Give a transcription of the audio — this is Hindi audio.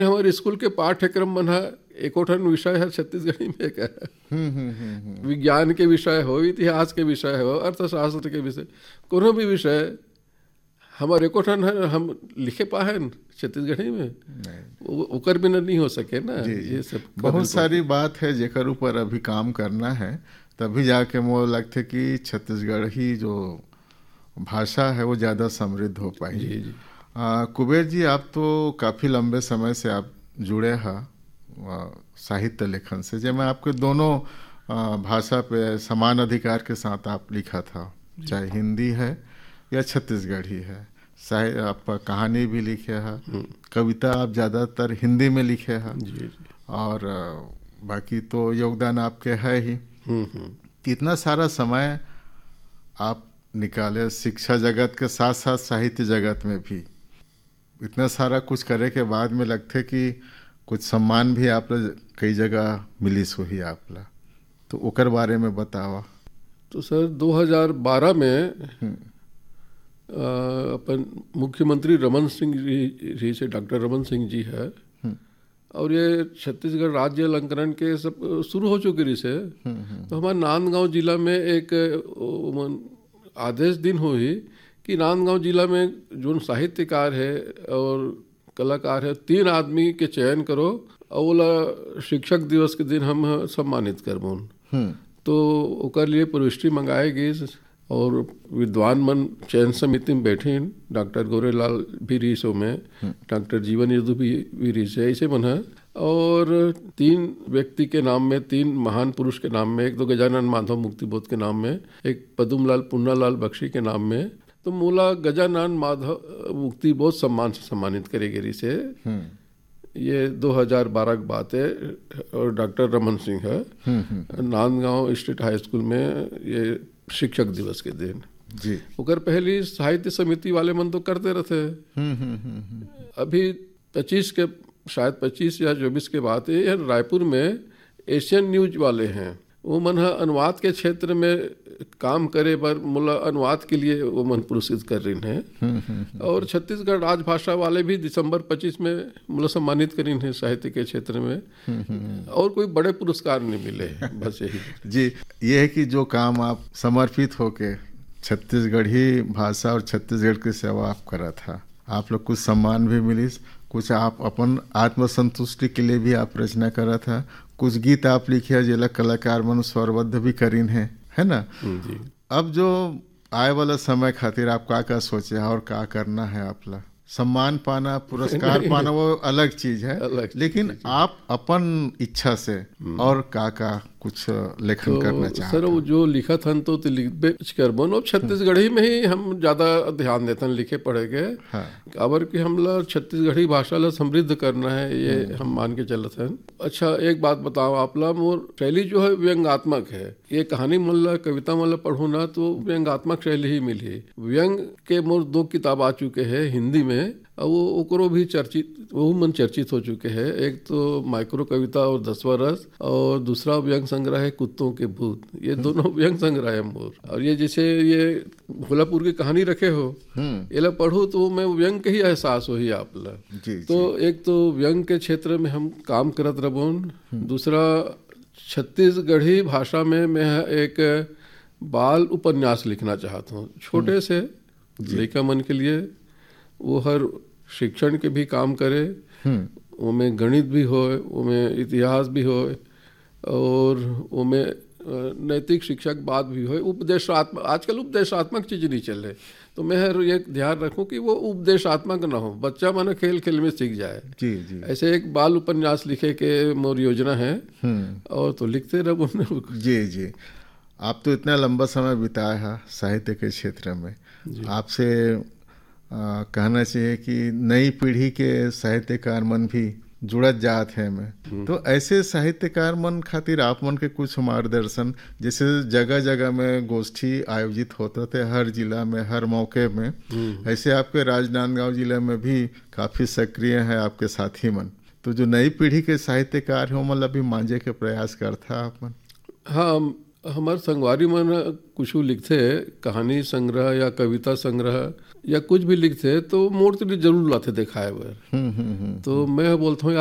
हमारे स्कूल के पाठ्यक्रम बना एकोठन विषय है छत्तीसगढ़ी में का विज्ञान के विषय हो, इतिहास के विषय हो, अर्थशास्त्र के विषय, कोनो भी विषय हमारे एकोठन है, हम लिखे पाए छत्तीसगढ़ी में, ओकर बिना नहीं हो सके ना। ये सब बहुत सारी बात है जेकर ऊपर अभी काम करना है, तभी जाके मुझे लगता कि छत्तीसगढ़ी जो भाषा है वो ज़्यादा समृद्ध हो पाएगी। जी। कुबेर जी, आप तो काफ़ी लंबे समय से आप जुड़े हैं साहित्य लेखन से, जब मैं आपके दोनों भाषा पे समान अधिकार के साथ आप लिखा था, चाहे हिंदी है या छत्तीसगढ़ी है। आप कहानी भी लिखे हैं, कविता आप ज़्यादातर हिंदी में लिखे हैं, और बाकी तो योगदान आपके है ही। इतना सारा समय आप निकाले शिक्षा जगत के साथ साथ साहित्य जगत में भी, इतना सारा कुछ करे के बाद में लगते कि कुछ सम्मान भी आप कई जगह मिली सो ही आपला, तो ओकर बारे में बतावा। तो सर 2012 में अपन मुख्यमंत्री रमन सिंह जी से, डॉक्टर रमन सिंह जी है, और ये छत्तीसगढ़ राज्य अलंकरण के सब शुरू हो चुके रही से, तो हमारे नांदगांव जिला में एक आदेश दिन हुई कि नांदगांव जिला में जो साहित्यकार है और कलाकार है 3 आदमी के चयन करो, और बोला शिक्षक दिवस के दिन हम सम्मानित करबो। तो ओकर लिए प्रविष्टि मंगाएगी, और विद्वान मन चयन समिति में बैठे, डॉक्टर गोरेलाल भी रीसो में, डॉक्टर जीवन यदु भी रीस है, ऐसे मन है। और 3 व्यक्ति के नाम में, 3 महान पुरुष के नाम में, एक तो गजानन माधव मुक्तिबोध के नाम में, एक पदुमलाल पुन्नालाल बख्शी के नाम में, तो मूला गजानन माधव मुक्तिबोध सम्मान से सम्मानित करेगी रही से। ये 2012 की बात है, और डॉक्टर रमन सिंह है, नांदगांव स्टेट हाई स्कूल में, ये शिक्षक दिवस के दिन जी। ओकर पहली साहित्य समिति वाले मन तो करते रहते। अभी 25 के, शायद 25 या 24 के बात है, रायपुर में एशियन न्यूज वाले हैं, वो मन अनुवाद के क्षेत्र में काम करे पर मुला अनुवाद के लिए वो मन पुरस्कृत कर रहे हैं। और छत्तीसगढ़ राजभाषा वाले भी दिसंबर 25 में मुला सम्मानित करी हैं साहित्य के क्षेत्र में, और कोई बड़े पुरस्कार नहीं मिले, बस यही। जी, ये है कि जो काम आप समर्पित होके छत्तीसगढ़ी भाषा और छत्तीसगढ़ की सेवा आप करा था, आप लोग कुछ सम्मान भी मिली, कुछ आप अपन आत्मसंतुष्टि के लिए भी आप रचना करा था, कुछ गीत आप लिखे जिला कलाकार मन स्वरबद्ध भी करीन है ना जी। अब जो आए वाला समय खातिर आप का सोचे और का करना है? आपला सम्मान पाना, पुरस्कार पाना वो अलग चीज है, लेकिन आप अपन इच्छा से और का कुछ लेखन तो करना चाहते सर? वो जो लिखा था तो लिख करबो, अब छत्तीसगढ़ी में ही हम ज्यादा ध्यान देते हैं लिखे पढ़े के। हाँ। अबर कि हम लोग छत्तीसगढ़ी भाषा ला समृद्ध करना है, ये हम मान के चलते हैं। अच्छा, एक बात बताओ आप ला, मोर शैली जो है व्यंगात्मक है। ये कहानी मतलब कविता मतलब पढ़ू ना तो व्यंगात्मक शैली ही मिली। व्यंग के मोर 2 किताब आ चुके हैं हिंदी में, और वो ओकरो भी चर्चित, वो मन चर्चित हो चुके हैं। एक तो माइक्रो कविता और 10वां रस, और दूसरा व्यंग संग्रह है कुत्तों के भूत। ये दोनों व्यंग संग्रह है मोर। और ये जैसे ये भोलापुर की कहानी रखे हो, ये ला पढ़ो तो मैं व्यंग के ही एहसास हो ही आप ला। तो एक तो व्यंग के क्षेत्र में हम काम करत रबोन, दूसरा छत्तीसगढ़ी भाषा में मैं एक बाल उपन्यास लिखना चाहता हूँ, छोटे से लड़का मन के लिए। वो हर शिक्षण के भी काम करे, उनमें गणित भी हो, उनमें इतिहास भी हो, और उनमें नैतिक शिक्षक बात भी हो। उपदेशात्मक, आजकल उपदेशात्मक चीज नहीं चल रहे, तो मैं हर ये ध्यान रखूं कि वो उपदेशात्मक ना हो, बच्चा माने खेल खेल में सीख जाए। जी। ऐसे एक बाल उपन्यास लिखे के मोर योजना है, और तो लिखते रहो। जी, आप तो इतना लंबा समय बिताया है साहित्य के क्षेत्र में, आपसे कहना चाहिए कि नई पीढ़ी के साहित्यकार मन भी जुड़त जात है में। तो ऐसे साहित्यकार मन खातिर आप मन के कुछ मार्गदर्शन, जैसे जगह जगह में गोष्ठी आयोजित होते थे हर जिला में, हर मौके में, ऐसे आपके राजनांदगांव जिले में भी काफ़ी सक्रिय है आपके साथी मन। तो जो नई पीढ़ी के साहित्यकार हो मतलब अभी मांझे के प्रयास करता आप मन? हाँ, हमारे संगवारी मन कुछ लिखते कहानी संग्रह या कविता संग्रह या कुछ भी लिखते तो मोर तो जरूर लाते दिखाए बर। तो मैं बोलता हूँ